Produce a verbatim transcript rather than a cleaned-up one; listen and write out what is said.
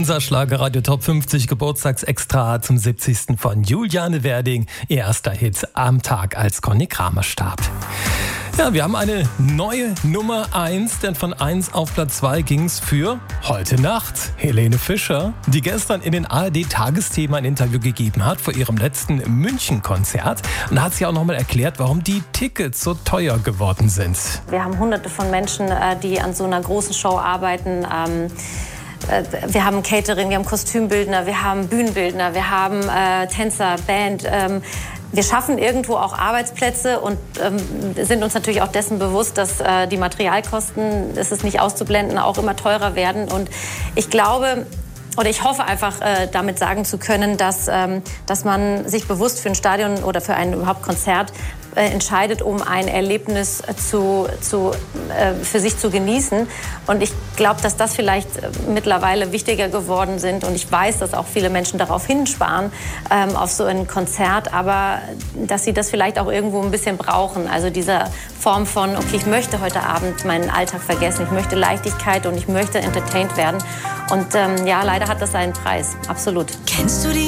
Unser Schlagerradio Top fünfzig Geburtstagsextra zum siebzigsten von Juliane Werding. Ihr erster Hit am Tag, als Conny Kramer starb. Ja, wir haben eine neue Nummer eins, denn von eins auf Platz zwei ging es für heute Nacht. Helene Fischer, die gestern in den A R D-Tagesthemen ein Interview gegeben hat vor ihrem letzten München-Konzert. Und da hat sie auch nochmal erklärt, warum die Tickets so teuer geworden sind. Wir haben hunderte von Menschen, die an so einer großen Show arbeiten. Wir haben Catering, wir haben Kostümbildner, wir haben Bühnenbildner, wir haben äh, Tänzer, Band. Ähm, wir schaffen irgendwo auch Arbeitsplätze und ähm, sind uns natürlich auch dessen bewusst, dass äh, die Materialkosten, das ist nicht auszublenden, auch immer teurer werden. Und ich glaube, oder ich hoffe einfach, äh, damit sagen zu können, dass, ähm, dass man sich bewusst für ein Stadion oder für ein überhaupt Konzert äh, entscheidet, um ein Erlebnis zu, zu, äh, für sich zu genießen. Und ich glaube, dass das vielleicht mittlerweile wichtiger geworden sind. Und ich weiß, dass auch viele Menschen darauf hinsparen, ähm, auf so ein Konzert. Aber dass sie das vielleicht auch irgendwo ein bisschen brauchen. Also diese Form von, okay, ich möchte heute Abend meinen Alltag vergessen. Ich möchte Leichtigkeit und ich möchte entertained werden. Und ähm, ja, leider hat das seinen Preis, absolut. Kennst du die